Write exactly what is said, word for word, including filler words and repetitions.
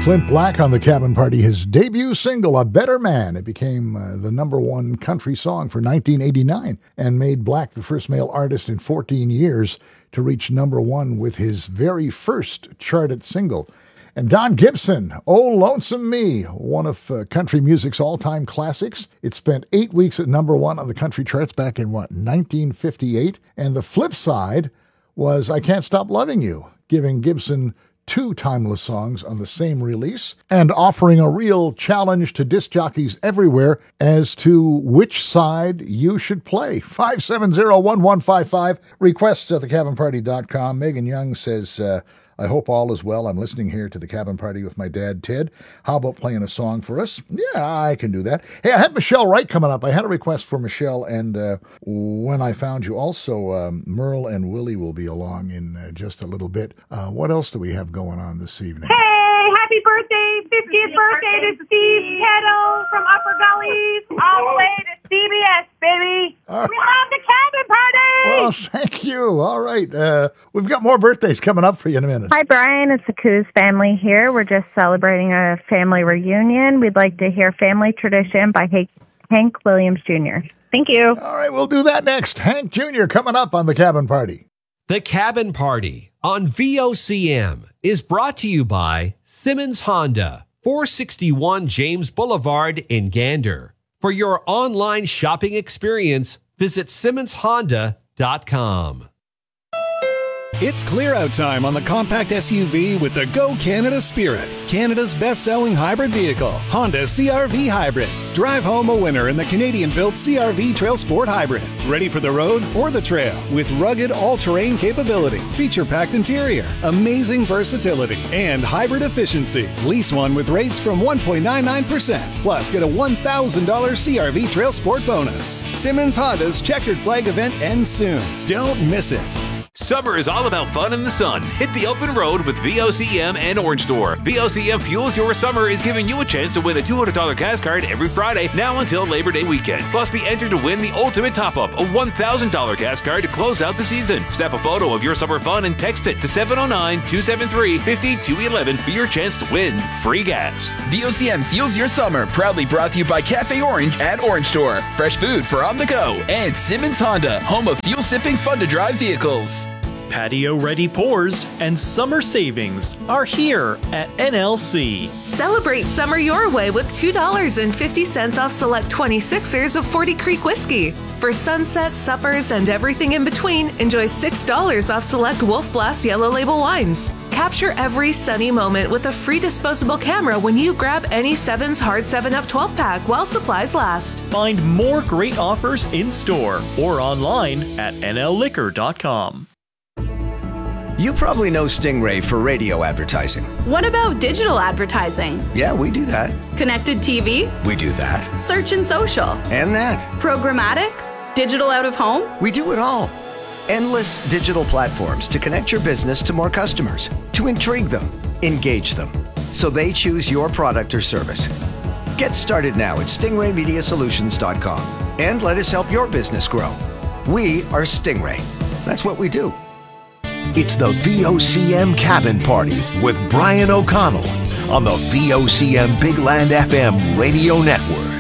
Clint Black on the Cabin Party, his debut single, A Better Man. It became uh, the number one country song for nineteen eighty-nine and made Black the first male artist in fourteen years to reach number one with his very first charted single. And Don Gibson, Oh Lonesome Me, one of uh, country music's all-time classics. It spent eight weeks at number one on the country charts back in, what, nineteen fifty-eight? And the flip side was I Can't Stop Loving You, giving Gibson two timeless songs on the same release and offering a real challenge to disc jockeys everywhere as to which side you should play. five seven zero, one one five five, requests at the cabin party dot com. Megan Young says, uh, I hope all is well. I'm listening here to the Cabin Party with my dad, Ted. How about playing a song for us? Yeah, I can do that. Hey, I had Michelle Wright coming up. I had a request for Michelle, and uh, when I found you, also um, Merle and Willie will be along in uh, just a little bit. Uh, what else do we have going on this evening? Hey, happy birthday, fiftieth birthday to Steve Kettle from Upper Gullies, all the way to C B S, baby. Right. We love the Cabin Party. Well, thank you. All right. Uh, we've got more birthdays coming up for you in a minute. Hi, Brian. It's the Coos family here. We're just celebrating a family reunion. We'd like to hear Family Tradition by Hank, Hank Williams Junior Thank you. All right, we'll do that next. Hank Junior coming up on the Cabin Party. The Cabin Party on V O C M is brought to you by Simmons Honda, four sixty-one James Boulevard in Gander. For your online shopping experience, visit simmons honda dot com. It's clear-out time on the compact S U V with the Go Canada Spirit, Canada's best-selling hybrid vehicle, Honda C R V Hybrid. Drive home a winner in the Canadian-built C R V Trail Sport Hybrid. Ready for the road or the trail with rugged all-terrain capability, feature-packed interior, amazing versatility, and hybrid efficiency. Lease one with rates from one point nine nine percent. Plus, get a one thousand dollars C R V Trail Sport bonus. Simmons Honda's Checkered Flag event ends soon. Don't miss it. Summer is all about fun in the sun. Hit the open road with V O C M and Orange Store. V O C M Fuels Your Summer is giving you a chance to win a two hundred dollars gas card every Friday, now until Labor Day weekend. Plus, be entered to win the ultimate top-up, a one thousand dollars gas card to close out the season. Snap a photo of your summer fun and text it to seven oh nine, two seven three, five two one one for your chance to win free gas. V O C M Fuels Your Summer, proudly brought to you by Cafe Orange at Orange Store. Fresh food for on the go. And Simmons Honda, home of fuel-sipping, fun-to-drive vehicles. Patio-ready pours and summer savings are here at N L C. Celebrate summer your way with two dollars and fifty cents off select twenty-sixers of forty Creek whiskey. For sunsets, suppers, and everything in between, enjoy six dollars off select Wolf Blast Yellow Label wines. Capture every sunny moment with a free disposable camera when you grab any Sevens Hard seven up twelve pack while supplies last. Find more great offers in store or online at N L liquor dot com. You probably know Stingray for radio advertising. What about digital advertising? Yeah, we do that. Connected T V? We do that. Search and social? And that. Programmatic? Digital out of home? We do it all. Endless digital platforms to connect your business to more customers, to intrigue them, engage them, so they choose your product or service. Get started now at stingray media solutions dot com and let us help your business grow. We are Stingray. That's what we do. It's the V O C M Cabin Party with Brian O'Connell on the V O C M Big Land F M radio network.